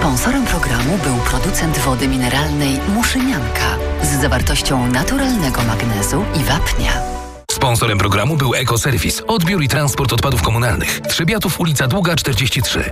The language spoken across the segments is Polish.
Sponsorem programu był producent wody mineralnej Muszynianka z zawartością naturalnego magnezu i wapnia. Sponsorem programu był Ekoserwis. Odbiór i transport odpadów komunalnych. Trzebiatów, ulica Długa 43.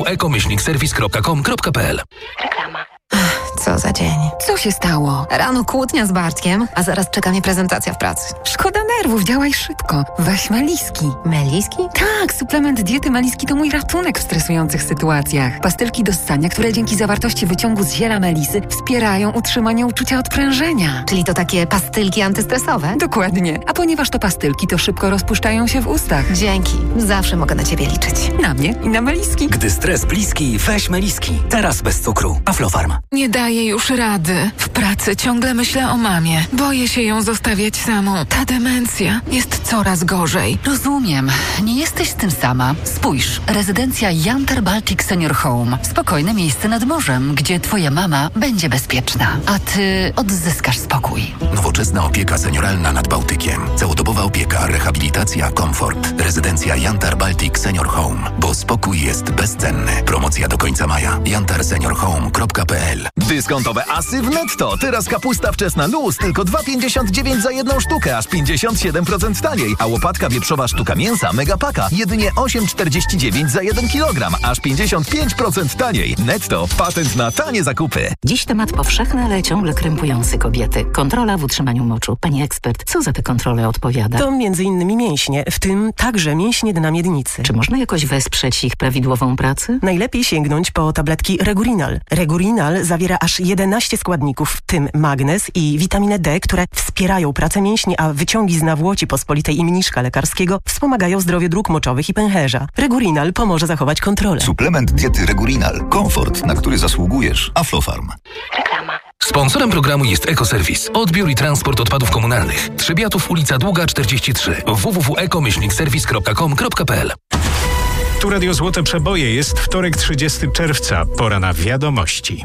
www.eko-serwis.com.pl. Reklama. Co za dzień. Co się stało? Rano kłótnia z Bartkiem, a zaraz czeka mnie prezentacja w pracy. Szkoda nerwów, działaj szybko. Weź Meliski. Meliski? Tak, suplement diety Meliski to mój ratunek w stresujących sytuacjach. Pastylki do ssania, które dzięki zawartości wyciągu z ziela melisy wspierają utrzymanie uczucia odprężenia. Czyli to takie pastylki antystresowe? Dokładnie. A ponieważ to pastylki, to szybko rozpuszczają się w ustach. Dzięki. Zawsze mogę na ciebie liczyć. Na mnie i na Meliski. Gdy stres bliski, weź Meliski. Teraz bez cukru. Aflofarm. Nie daję już rady. W pracy ciągle myślę o mamie. Boję się ją zostawiać samą. Ta demencja jest coraz gorzej. Rozumiem. Nie jesteś z tym sama. Spójrz. Rezydencja Yantar Baltic Senior Home. Spokojne miejsce nad morzem, gdzie twoja mama będzie bezpieczna, a ty odzyskasz spokój. Nowoczesna opieka senioralna nad Bałtykiem. Całodobowa opieka, rehabilitacja, komfort. Rezydencja Yantar Baltic Senior Home. Bo spokój jest bezcenny. Promocja do końca maja. yantarseniorhome.pl. Dyskontowe asy w Netto. Teraz kapusta wczesna luz tylko 2,59 za jedną sztukę, aż 57% taniej. A łopatka wieprzowa sztuka mięsa Megapaka jedynie 8,49 za 1 kg, aż 55% taniej. Netto. Patent na tanie zakupy. Dziś temat powszechny, ale ciągle krępujący kobiety. Kontrola w utrzymaniu moczu. Pani ekspert, co za tę kontrolę odpowiada? To m.in. mięśnie, w tym także mięśnie dna miednicy. Czy można jakoś wesprzeć ich prawidłową pracę? Najlepiej sięgnąć po tabletki Regurinal. Regurinal zawiera aż 11 składników, w tym magnez i witaminę D, które wspierają pracę mięśni, a wyciągi z nawłoci pospolitej i mniszka lekarskiego wspomagają zdrowie dróg moczowych i pęcherza. Regurinal pomoże zachować kontrolę. Suplement diety Regurinal. Komfort, na który zasługujesz. Aflofarm. Reklama. Sponsorem programu jest Ekoserwis. Odbiór i transport odpadów komunalnych. Trzebiatów, ulica Długa 43. www.eko-serwis.com.pl. Tu Radio Złote Przeboje. Jest wtorek, 30 czerwca. Pora na wiadomości.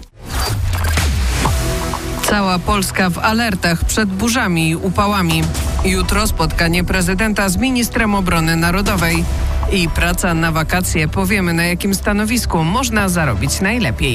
Cała Polska w alertach przed burzami i upałami. Jutro spotkanie prezydenta z ministrem obrony narodowej. I praca na wakacje. Powiemy, na jakim stanowisku można zarobić najlepiej.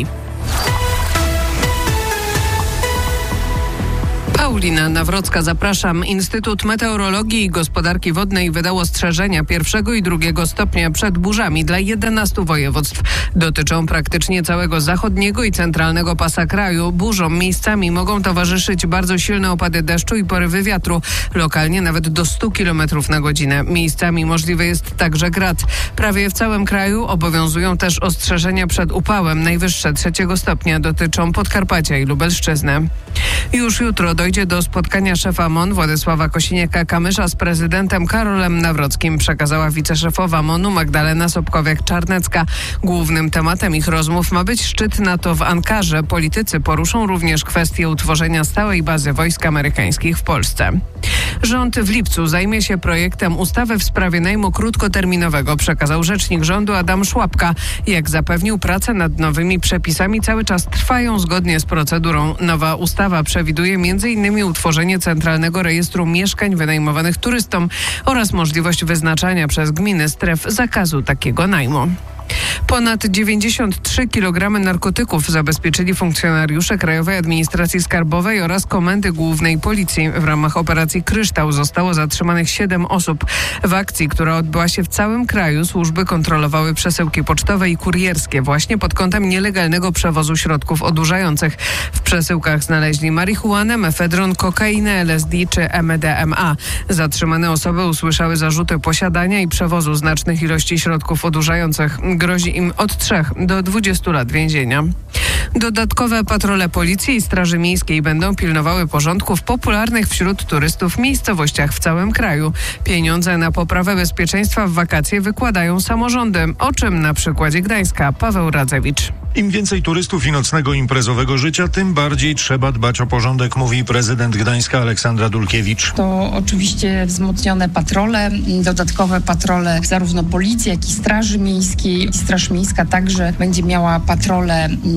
Paulina Nawrocka, zapraszam. Instytut Meteorologii i Gospodarki Wodnej wydał ostrzeżenia 1. i 2. stopnia przed burzami dla 11 województw. Dotyczą praktycznie całego zachodniego i centralnego pasa kraju. Burzom miejscami mogą towarzyszyć bardzo silne opady deszczu i porywy wiatru. Lokalnie nawet do 100 km na godzinę. Miejscami możliwy jest także grad. Prawie w całym kraju obowiązują też ostrzeżenia przed upałem. Najwyższe 3. stopnia dotyczą Podkarpacia i Lubelszczyzny. Już jutro dojdzie do spotkania szefa MON Władysława Kosiniaka-Kamysza z prezydentem Karolem Nawrockim, przekazała wiceszefowa MON-u Magdalena Sobkowiak-Czarnecka. Głównym tematem ich rozmów ma być szczyt NATO w Ankarze. Politycy poruszą również kwestię utworzenia stałej bazy wojsk amerykańskich w Polsce. Rząd w lipcu zajmie się projektem ustawy w sprawie najmu krótkoterminowego, przekazał rzecznik rządu Adam Szłapka. Jak zapewnił, prace nad nowymi przepisami cały czas trwają zgodnie z procedurą. Nowa ustawa przewiduje m.in. utworzenie Centralnego Rejestru Mieszkań wynajmowanych turystom oraz możliwość wyznaczania przez gminy stref zakazu takiego najmu. Ponad 93 kg narkotyków zabezpieczyli funkcjonariusze Krajowej Administracji Skarbowej oraz Komendy Głównej Policji. W ramach operacji Kryształ zostało zatrzymanych 7 osób. W akcji, która odbyła się w całym kraju, służby kontrolowały przesyłki pocztowe i kurierskie właśnie pod kątem nielegalnego przewozu środków odurzających. W przesyłkach znaleźli marihuanę, mefedron, kokainę, LSD czy MDMA. Zatrzymane osoby usłyszały zarzuty posiadania i przewozu znacznych ilości środków odurzających. Grozi im od 3 do 20 lat więzienia. Dodatkowe patrole Policji i Straży Miejskiej będą pilnowały porządku w popularnych wśród turystów miejscowościach w całym kraju. Pieniądze na poprawę bezpieczeństwa w wakacje wykładają samorządy, o czym na przykładzie Gdańska Paweł Radzewicz. Im więcej turystów i nocnego imprezowego życia, tym bardziej trzeba dbać o porządek, mówi prezydent Gdańska Aleksandra Dulkiewicz. To oczywiście wzmocnione patrole, dodatkowe patrole zarówno Policji, jak i Straży Miejskiej. Straż Miejska także będzie miała patrole nocne,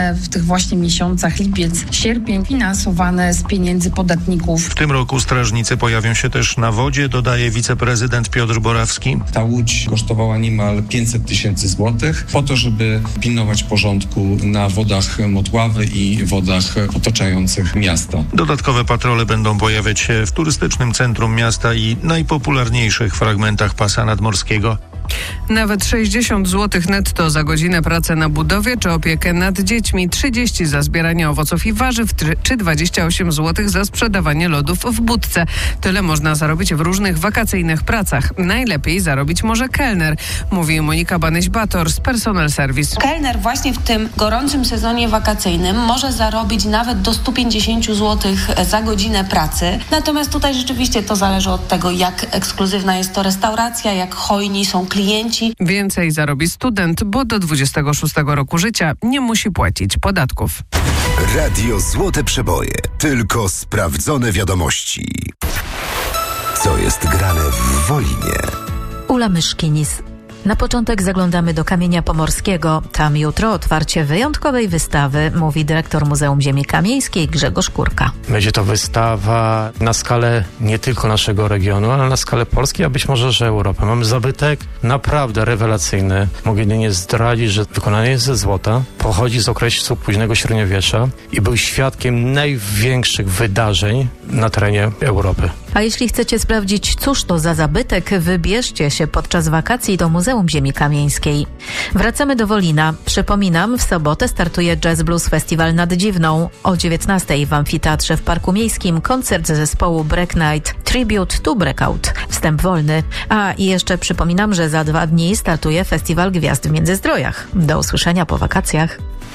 realizowane w tych właśnie miesiącach lipiec, sierpień, finansowane z pieniędzy podatników. W tym roku strażnicy pojawią się też na wodzie, dodaje wiceprezydent Piotr Borawski. Ta łódź kosztowała niemal 500 tysięcy złotych po to, żeby pilnować porządku na wodach Motławy i wodach otaczających miasta. Dodatkowe patrole będą pojawiać się w turystycznym centrum miasta i najpopularniejszych fragmentach pasa nadmorskiego. Nawet 60 zł netto za godzinę pracy na budowie czy opiekę nad dziećmi, 30 za zbieranie owoców i warzyw czy 28 zł za sprzedawanie lodów w budce. Tyle można zarobić w różnych wakacyjnych pracach. Najlepiej zarobić może kelner, mówi Monika Banyś-Bator z Personal Service. Kelner właśnie w tym gorącym sezonie wakacyjnym może zarobić nawet do 150 zł za godzinę pracy. Natomiast tutaj rzeczywiście to zależy od tego, jak ekskluzywna jest to restauracja, jak hojni są klienci. Więcej zarobi student, bo do 26 roku życia nie musi płacić podatków. Radio Złote Przeboje. Tylko sprawdzone wiadomości. Co jest grane w Wolinie? Ula Myszkinis. Na początek zaglądamy do Kamienia Pomorskiego. Tam jutro otwarcie wyjątkowej wystawy, mówi dyrektor Muzeum Ziemi Kamieńskiej Grzegorz Kurka. Będzie to wystawa na skalę nie tylko naszego regionu, ale na skalę Polski, a być może, że Europy. Mamy zabytek naprawdę rewelacyjny. Mogę jedynie zdradzić, że wykonany jest ze złota, pochodzi z okresu późnego średniowiecza i był świadkiem największych wydarzeń na terenie Europy. A jeśli chcecie sprawdzić, cóż to za zabytek, wybierzcie się podczas wakacji do Muzeum Ziemi Kamieńskiej. Wracamy do Wolina. Przypominam, w sobotę startuje Jazz Blues Festiwal nad Dziwną. O 19:00 w Amfiteatrze w Parku Miejskim koncert zespołu Break Night Tribute to Breakout. Wstęp wolny. A i jeszcze przypominam, że za 2 dni startuje Festiwal Gwiazd w Międzyzdrojach. Do usłyszenia po wakacjach.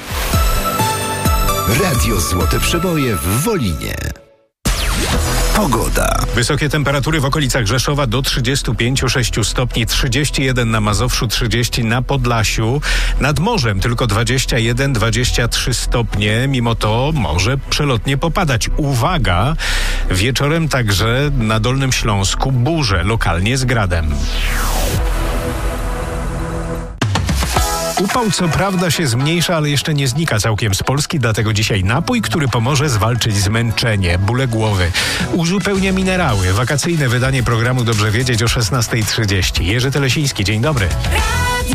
Radio Złote Przeboje w Wolinie. Pogoda. Wysokie temperatury w okolicach Rzeszowa do 35-6 stopni, 31 na Mazowszu, 30 na Podlasiu. Nad morzem tylko 21-23 stopnie. Mimo to może przelotnie popadać. Uwaga! Wieczorem także na Dolnym Śląsku burze, lokalnie z gradem. Upał co prawda się zmniejsza, ale jeszcze nie znika całkiem z Polski, dlatego dzisiaj napój, który pomoże zwalczyć zmęczenie, bóle głowy. Uzupełnia minerały. Wakacyjne wydanie programu Dobrze Wiedzieć o 16:30. Jerzy Telesiński, dzień dobry.